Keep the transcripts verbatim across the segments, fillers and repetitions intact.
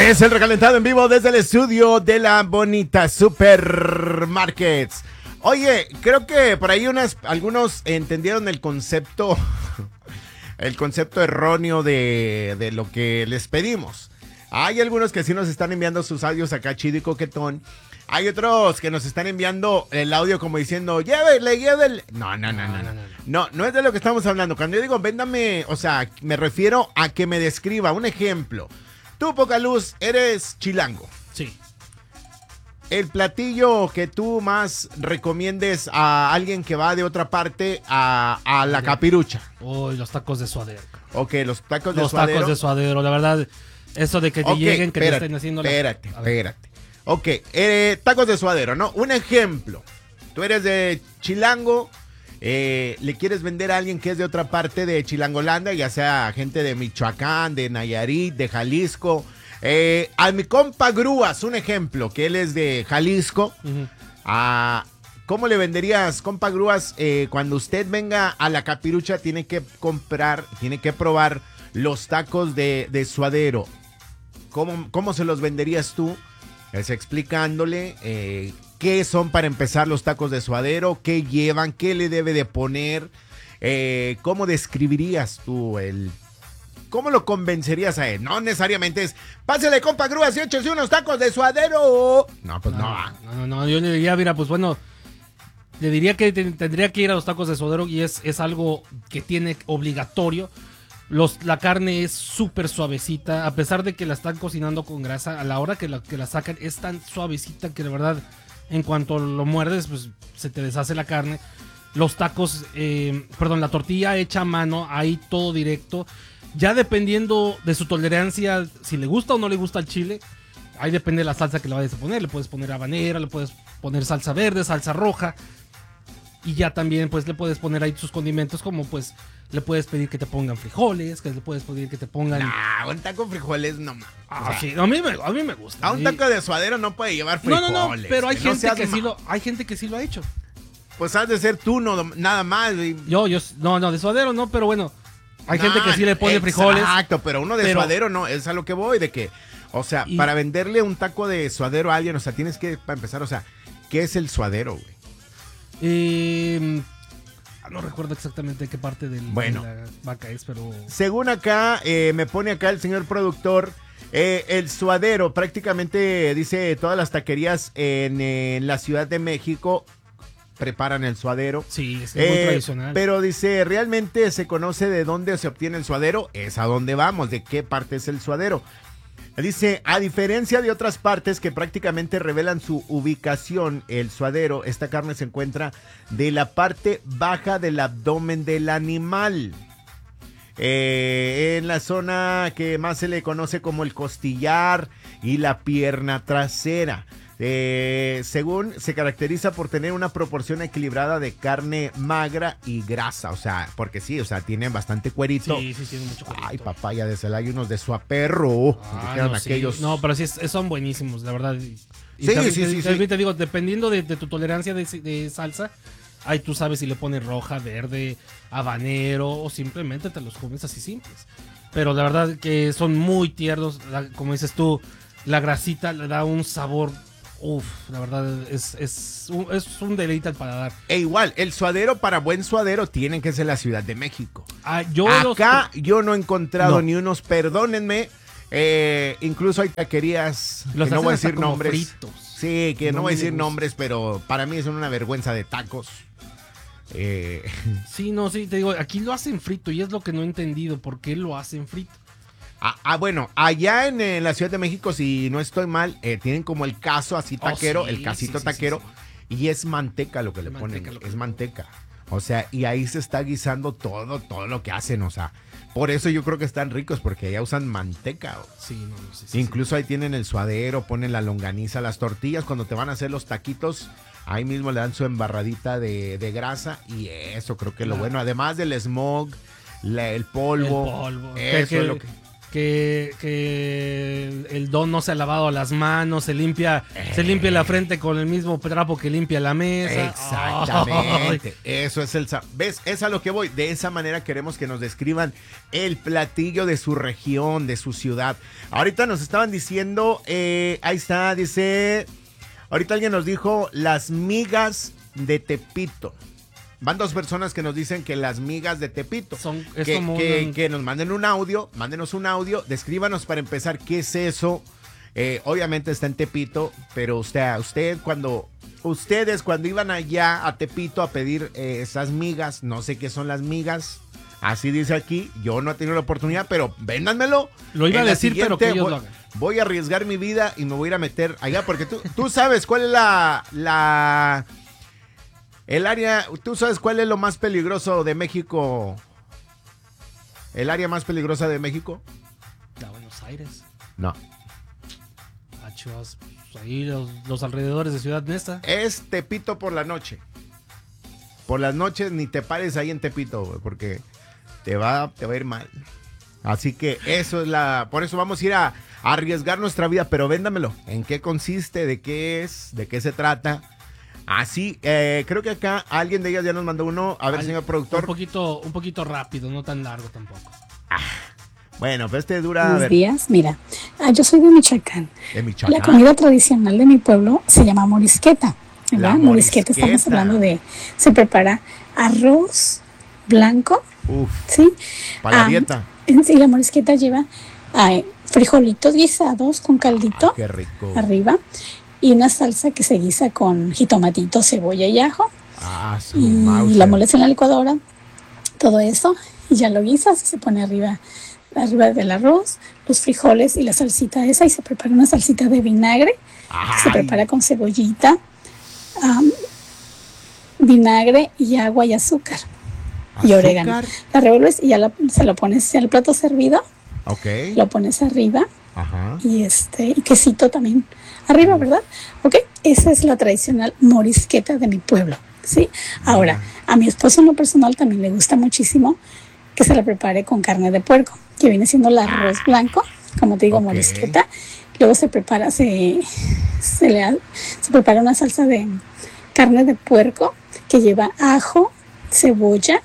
Es el recalentado en vivo desde el estudio de la bonita Supermarkets. Oye, creo que por ahí unas, algunos entendieron el concepto, el concepto erróneo de, de lo que les pedimos. Hay algunos que sí nos están enviando sus audios acá chido y coquetón. Hay otros que nos están enviando el audio como diciendo, llévele, llévele. No, no, no, no, no, no. No, no es de lo que estamos hablando. Cuando yo digo, véndame, o sea, me refiero a que me describa un ejemplo. Tú, Pocaluz, eres chilango. Sí. El platillo que tú más recomiendes a alguien que va de otra parte a, a la capirucha. Uy, oh, los tacos de suadero. Ok, los tacos de los suadero. Los tacos de suadero, la verdad, eso de que te okay, lleguen, que espérate, te estén haciendo la... Espérate, espérate. Ok, eh, tacos de suadero, ¿no? Un ejemplo. Tú eres de Chilango, eh, le quieres vender a alguien que es de otra parte de Chilangolandia, ya sea gente de Michoacán, de Nayarit, de Jalisco. Eh, a mi compa Grúas, un ejemplo, que él es de Jalisco. Uh-huh. a, ¿Cómo le venderías, compa Grúas? Eh, cuando usted venga a la capirucha, tiene que comprar, tiene que probar los tacos de, de suadero. ¿Cómo, ¿Cómo se los venderías tú? Es explicándole eh, qué son para empezar los tacos de suadero, qué llevan, qué le debe de poner, eh, cómo describirías tú el... ¿Cómo lo convencerías a él? No necesariamente es, pásale compa Grúas y échese unos tacos de suadero. No, pues no. No, no, no, yo le diría, mira, pues bueno, le diría que te, tendría que ir a los tacos de suadero y es, es algo que tiene obligatorio. Los, la carne es súper suavecita, a pesar de que la están cocinando con grasa, a la hora que la, que la sacan es tan suavecita que de verdad, en cuanto lo muerdes, pues se te deshace la carne. Los tacos, eh, perdón, la tortilla hecha a mano, ahí todo directo. Ya dependiendo de su tolerancia, si le gusta o no le gusta el chile, ahí depende de la salsa que le vayas a poner. Le puedes poner habanera, le puedes poner salsa verde, salsa roja. Y ya también pues le puedes poner ahí sus condimentos, como pues le puedes pedir que te pongan frijoles, que le puedes pedir que te pongan... Nah, un taco de frijoles no más. Ah, o sea, sí, a mí, me, a mí me gusta. A un taco de suadero no puede llevar frijoles. No, no, no, pero hay, que gente, no que sí lo, hay gente que sí lo ha hecho. Pues has de ser tú, no, nada más. Y... Yo, yo, no, no, de suadero no, pero bueno, hay no, gente que sí le pone exacto, frijoles. Exacto, pero uno de pero, suadero no, es a lo que voy, de que, o sea, y, para venderle un taco de suadero a alguien, o sea, tienes que, para empezar, o sea, ¿qué es el suadero, güey? Eh... No recuerdo exactamente qué parte del, bueno, de la vaca es, pero... Según acá, eh, me pone acá el señor productor, eh, el suadero prácticamente dice todas las taquerías en, en la Ciudad de México preparan el suadero. Sí, es eh, muy tradicional. Pero dice, ¿realmente se conoce de dónde se obtiene el suadero? Es a dónde vamos, de qué parte es el suadero. Dice, a diferencia de otras partes que prácticamente revelan su ubicación, el suadero, esta carne se encuentra de la parte baja del abdomen del animal. Eh, en la zona que más se le conoce como el costillar y la pierna trasera. Eh, según se caracteriza por tener una proporción equilibrada de carne magra y grasa, o sea, porque sí, o sea, tiene bastante cuerito. Sí, sí, tiene mucho cuerito. Ay, papaya de Celaya, unos de suaperro. Ah, no, aquellos... sí. no, pero sí, es, son buenísimos, la verdad. Y sí, también, sí, te, sí, te, sí. te digo, dependiendo de, de tu tolerancia de, de salsa, ahí tú sabes si le pones roja, verde, habanero o simplemente te los comes así simples. Pero la verdad que son muy tiernos, la, como dices tú, la grasita le da un sabor. Uf, la verdad es, es, un, es un deleite al paladar. E igual, el suadero para buen suadero tiene que ser la Ciudad de México. Ah, yo Acá los... yo no he encontrado no. ni unos, perdónenme, eh, incluso hay taquerías los que no voy a decir nombres. Fritos. Sí, que no, no voy a decir gusta. nombres, pero para mí son una vergüenza de tacos. Eh... Sí, no, sí, te digo, aquí lo hacen frito y es lo que no he entendido, ¿por qué lo hacen frito? Ah, ah, bueno, allá en, en la Ciudad de México, si no estoy mal, eh, tienen como el caso así taquero, oh, sí, el casito sí, sí, taquero, sí, sí. Y es manteca lo que le ponen, manteca, es manteca. O sea, y ahí se está guisando todo, todo lo que hacen, o sea, por eso yo creo que están ricos, porque allá usan manteca. Sí, no, no sí, sí, Incluso sí. ahí tienen el suadero, ponen la longaniza, las tortillas, cuando te van a hacer los taquitos, ahí mismo le dan su embarradita de, de grasa, y eso creo que es lo bueno, además del smog, la, el polvo, el polvo, eso que, es lo que... Que, que el don no se ha lavado las manos, se limpia, eh. se limpia la frente con el mismo trapo que limpia la mesa. Exactamente. Ay. Eso es el... ¿Ves? Es a lo que voy. De esa manera queremos que nos describan el platillo de su región, de su ciudad. Ahorita nos estaban diciendo, eh, ahí está, dice... Ahorita alguien nos dijo las migas de Tepito. Van dos personas que nos dicen que las migas de Tepito. Son, es que, como que, un... que nos manden un audio, mándenos un audio, descríbanos para empezar qué es eso. Eh, obviamente está en Tepito, pero usted, usted cuando, ustedes cuando iban allá a Tepito a pedir eh, esas migas, no sé qué son las migas. Así dice aquí, yo no he tenido la oportunidad, pero véndanmelo. Lo iba a decir, pero que ellos voy, lo hagan. Voy a arriesgar mi vida y me voy a ir a meter allá, porque tú, tú sabes cuál es la, la, el área, tú sabes cuál es lo más peligroso de México, el área más peligrosa de México. ¿De Buenos Aires? No. Achos, ahí los, los alrededores de Ciudad Neza. Es Tepito por la noche. Por las noches ni te pares ahí en Tepito, güey, porque te va, te va a ir mal. Así que eso es la... Por eso vamos a ir a, a arriesgar nuestra vida, pero véndamelo. ¿En qué consiste? ¿De qué es? ¿De qué se trata? Así, eh, creo que acá alguien de ellas ya nos mandó uno. A ver, Al, señor productor. Un poquito, un poquito rápido, no tan largo tampoco. Ah, bueno, pues este dura... Buenos días, mira, yo soy de Michoacán. De Michoacán. La comida tradicional de mi pueblo se llama morisqueta. ¿verdad? Morisqueta, estamos hablando de, se prepara arroz blanco. Uf, ¿sí? Para la dieta. Um, sí, la morisqueta lleva ay, frijolitos guisados con caldito. Ah, qué rico. Arriba. Y una salsa que se guisa con jitomatito, cebolla y ajo. Ah, su y mouse. la moles en la licuadora. Todo eso. Y ya lo guisas y se pone arriba, arriba del arroz, los frijoles y la salsita esa. Y se prepara una salsita de vinagre. Ay. Se prepara con cebollita. Um, vinagre y agua y azúcar, ¿Azúcar? y orégano. La revuelves y ya la, se lo pones al plato servido. Okay. Lo pones arriba. Ajá. Y este y quesito también arriba, ¿verdad? Ok, esa es la tradicional morisqueta de mi pueblo, ¿sí? Ahora, a mi esposo en lo personal también le gusta muchísimo que se la prepare con carne de puerco, que viene siendo el arroz blanco, como te digo, okay. morisqueta. Luego se prepara, se, se le se prepara una salsa de carne de puerco que lleva ajo, cebolla,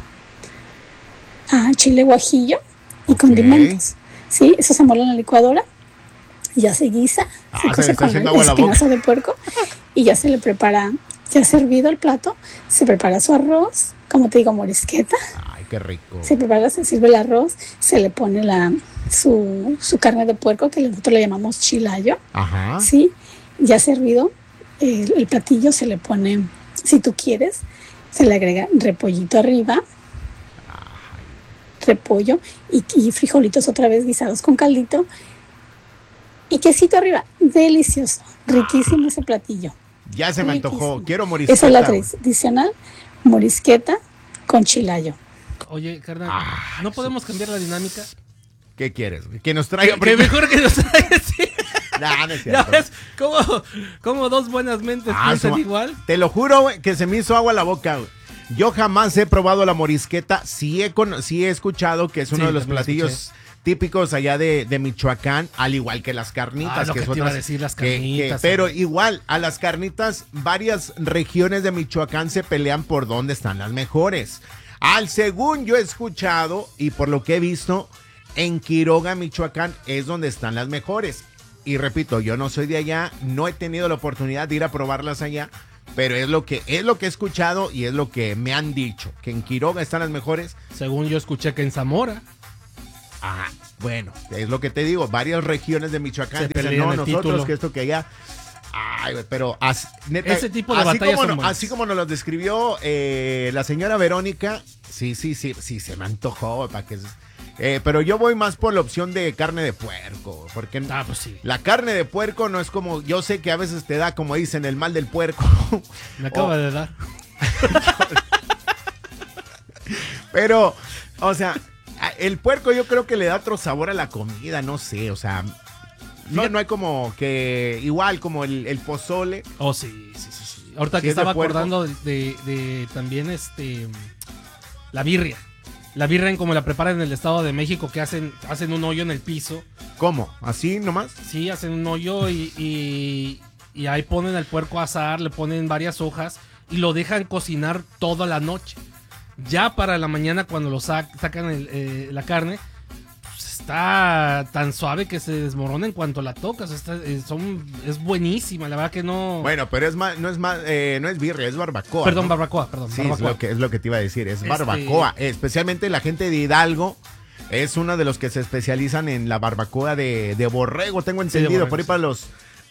ah, chile guajillo y okay. condimentos. Sí, eso se mola en la licuadora, ya se guisa, ah, se cose con el espinazo de puerco y ya se le prepara, ya servido el plato, se prepara su arroz, como te digo, morisqueta. Ay, qué rico. Se prepara, se sirve el arroz, se le pone la su, su carne de puerco, que nosotros le llamamos chilayo. Ajá. Sí, ya servido el, el platillo se le pone, si tú quieres, se le agrega repollito arriba. Repollo y, y frijolitos otra vez guisados con caldito y quesito arriba, delicioso, riquísimo ese platillo. Ya se me riquísimo. Antojó, quiero morisqueta. Esa es la tradicional morisqueta con chilayo. Oye, carnal, ah, ¿no podemos cambiar la dinámica? ¿Qué quieres? Que nos traiga... Que mejor que nos traiga, sí. Nah, no es cierto. ¿Ya ves cómo, cómo dos buenas mentes ah, piensan igual? Te lo juro, güey, que se me hizo agua a la boca, güey. Yo jamás he probado la morisqueta, sí he, con, sí he escuchado que es uno sí, de los platillos escuché. típicos allá de, de Michoacán, al igual que las carnitas. Ah, lo que, que son te iba las, a decir, las que, carnitas. Que, pero igual, a las carnitas, varias regiones de Michoacán se pelean por dónde están las mejores. Al según yo he escuchado y por lo que he visto, en Quiroga, Michoacán, es donde están las mejores. Y repito, yo no soy de allá, no he tenido la oportunidad de ir a probarlas allá. Pero es lo que es lo que he escuchado y es lo que me han dicho, que en Quiroga están las mejores. Según yo escuché que en Zamora. Ah, bueno, es lo que te digo, varias regiones de Michoacán se dicen, no, nosotros título. que esto que allá. Ay, pero as, neta, ese tipo de así batallas como, son no, así como nos lo describió eh, la señora Verónica, sí, sí, sí, sí, se me antojó para que... Eh, pero yo voy más por la opción de carne de puerco, porque ah, pues sí. La carne de puerco no es como, yo sé que a veces te da, como dicen, el mal del puerco. Me acaba o, de dar. Pero, o sea, el puerco yo creo que le da otro sabor a la comida, no sé, o sea, no, no hay como que, igual como el, el pozole. Oh, sí, sí, sí, sí. Ahorita sí que estaba acordando de, de, de también este, la birria. La birria, como la preparan en el Estado de México, que hacen, hacen un hoyo en el piso ¿Cómo? ¿Así nomás? Sí, hacen un hoyo y, y, y ahí ponen el puerco a asar, le ponen varias hojas y lo dejan cocinar toda la noche. Ya para la mañana cuando lo sac- sacan el, eh, la carne, pues está tan suave que se desmorona en cuanto la tocas. Está, eh, son, es buenísima, la verdad que no... Bueno, pero es más, no es más, eh, no es birria, es barbacoa. Perdón, ¿no? barbacoa, perdón. Sí, barbacoa. Es, lo que, es lo que te iba a decir, es Este- barbacoa. Especialmente la gente de Hidalgo es uno de los que se especializan en la barbacoa de, de borrego, tengo Sí, de entendido. borrego, por ahí sí. para los...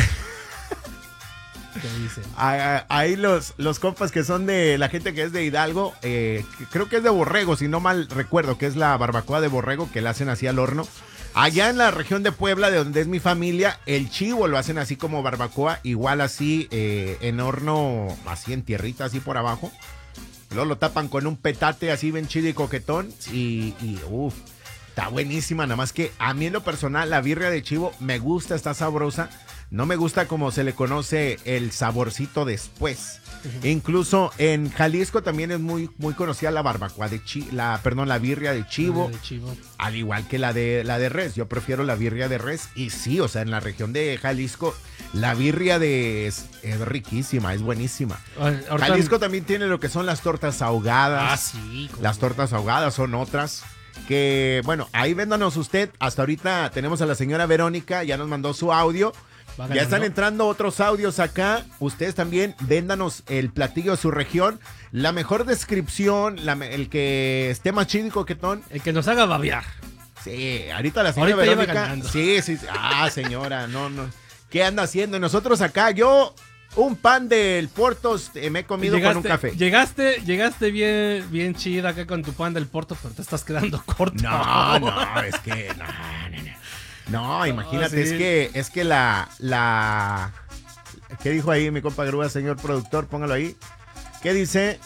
¿Qué dicen? a- a- Ahí los, los compas que son de la gente que es de Hidalgo, eh, que creo que es de borrego, si no mal recuerdo, que es la barbacoa de borrego que la hacen así al horno. Allá en la región de Puebla, de donde es mi familia, el chivo lo hacen así como barbacoa, igual así eh, en horno, así en tierrita, así por abajo. Luego lo tapan con un petate así bien chido y coquetón y, y uff, está buenísima. Nada más que a mí en lo personal la birria de chivo me gusta, está sabrosa. No me gusta como se le conoce el saborcito después. Uh-huh. Incluso en Jalisco también es muy, muy conocida la barbacoa de chivo, la, perdón, la birria de chivo, de chivo, al igual que la de, la de res. Yo prefiero la birria de res y sí, o sea, en la región de Jalisco la birria de es, es riquísima, es buenísima. Ahorita... Jalisco también tiene lo que son las tortas ahogadas. Ah, sí. Las no. tortas ahogadas son otras. Que, bueno, ahí véndanos usted. Hasta ahorita tenemos a la señora Verónica, ya nos mandó su audio. Ya están entrando otros audios acá. Ustedes también véndanos el platillo de su región. La mejor descripción, la, el que esté más chido y coquetón. El que nos haga babear. Sí, ahorita la señora Ahorita Verónica. Sí, sí, sí. Ah, señora, no, no. ¿Qué anda haciendo? Y nosotros acá, yo, un pan del Portos eh, me he comido llegaste, con un café. Llegaste, llegaste bien, bien chida acá con tu pan del Porto, pero te estás quedando corto. No, no, es que no, no, no. No, imagínate, sí. es que es que la la ¿qué dijo ahí mi compa Grúa, señor productor? Póngalo ahí. ¿Qué dice?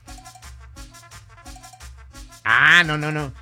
Ah, no, no, no.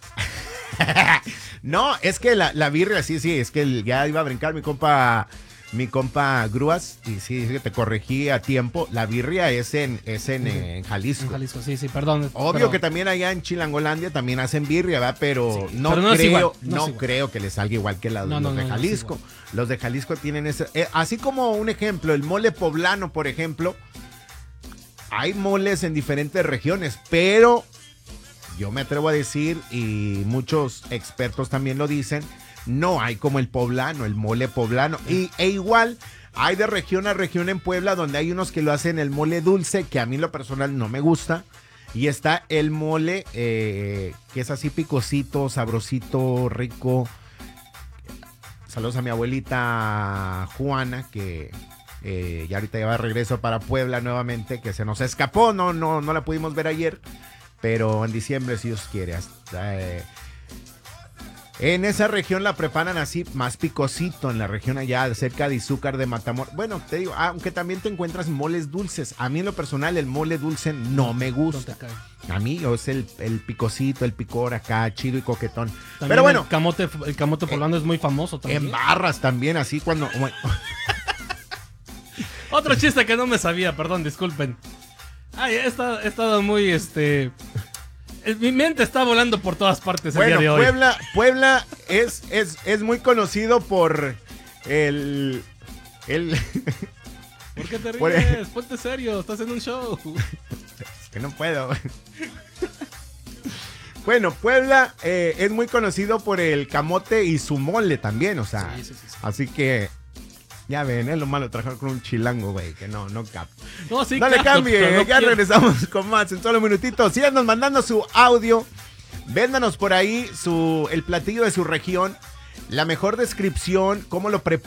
No, es que la, la birria, sí, sí, es que el, ya iba a brincar mi compa mi compa Grúas, y sí, sí, te corregí a tiempo. La birria es en, es en, Sí. en Jalisco. En Jalisco, sí, sí, perdón. Obvio pero... que también allá en Chilangolandia también hacen birria, ¿verdad? Pero Sí, no pero no es creo, igual, no no es igual. creo que les salga igual que la, No, los no, de no, no es Jalisco. igual. Los de Jalisco tienen ese, eh, así como un ejemplo, el mole poblano, por ejemplo. Hay moles en diferentes regiones, pero yo me atrevo a decir, y muchos expertos también lo dicen, no hay como el poblano, el mole poblano. Y, e igual hay de región a región en Puebla donde hay unos que lo hacen el mole dulce, que a mí en lo personal no me gusta. Y está el mole eh, que es así picosito, sabrosito, rico. Saludos a mi abuelita Juana, que eh, ya ahorita ya va de regreso para Puebla nuevamente, que se nos escapó, no, no, no la pudimos ver ayer, pero en diciembre, si Dios quiere. Hasta, eh, en esa región la preparan así, más picosito, en la región allá, cerca de Izúcar de Matamoros. Bueno, te digo, aunque también te encuentras moles dulces. A mí en lo personal el mole dulce no me gusta. No te cae. A mí es el, el picosito, el picor acá, chido y coquetón. También Pero bueno, el camote, el camote poblano es muy famoso también. en barras también, así cuando... Otro chiste que no me sabía, perdón, disculpen. Ay, he estado, he estado muy, este... Mi mente está volando por todas partes el Bueno, día de hoy. Puebla, Puebla es, es, es muy conocido por el... el ¿Por qué te ríes? Por- Ponte serio, estás en un show. Es que no puedo. Bueno, Puebla eh, es muy conocido por el camote y su mole también, o sea, Sí, sí, sí, sí. así que ya ven, es lo malo de trabajar con un chilango, güey, que no, no cap. No, sí, No le claro, cambie, pero no ya quiero. regresamos con más en solo minutitos. Síganos mandando su audio, véndanos por ahí su, el platillo de su región, la mejor descripción, cómo lo, pre-